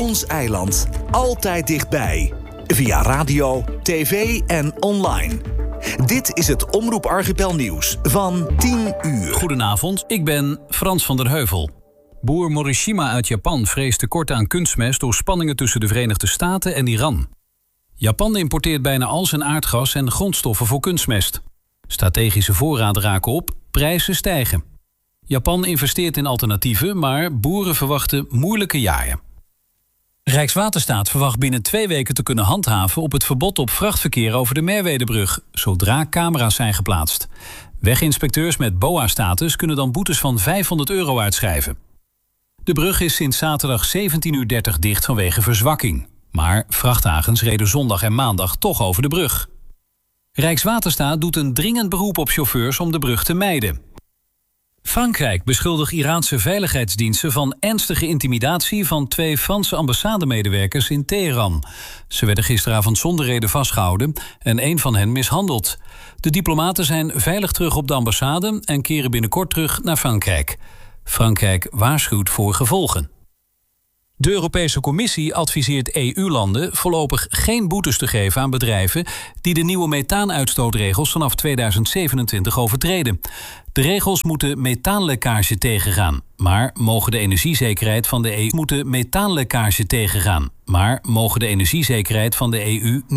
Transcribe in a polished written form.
Ons eiland. Altijd dichtbij. Via radio, tv en online. Dit is het Omroep Archipel Nieuws van 10 uur. Goedenavond, ik ben Frans van der Heuvel. Boer Morishima uit Japan vreest tekort aan kunstmest door spanningen tussen de Verenigde Staten en Iran. Japan importeert bijna al zijn aardgas en grondstoffen voor kunstmest. Strategische voorraden raken op, prijzen stijgen. Japan investeert in alternatieven, maar boeren verwachten moeilijke jaren. Rijkswaterstaat verwacht binnen 2 weken te kunnen handhaven op het verbod op vrachtverkeer over de Merwedebrug, zodra camera's zijn geplaatst. Weginspecteurs met BOA-status kunnen dan boetes van €500 uitschrijven. De brug is sinds zaterdag 17:30 dicht vanwege verzwakking. Maar vrachtwagens reden zondag en maandag toch over de brug. Rijkswaterstaat doet een dringend beroep op chauffeurs om de brug te mijden. Frankrijk beschuldigt Iraanse veiligheidsdiensten van ernstige intimidatie van 2 Franse ambassademedewerkers in Teheran. Ze werden gisteravond zonder reden vastgehouden en 1 van hen mishandeld. De diplomaten zijn veilig terug op de ambassade en keren binnenkort terug naar Frankrijk. Frankrijk waarschuwt voor gevolgen. De Europese Commissie adviseert EU-landen voorlopig geen boetes te geven aan bedrijven die de nieuwe methaanuitstootregels vanaf 2027 overtreden. De regels moeten methaanlekkage tegengaan, maar mogen de energiezekerheid van de EU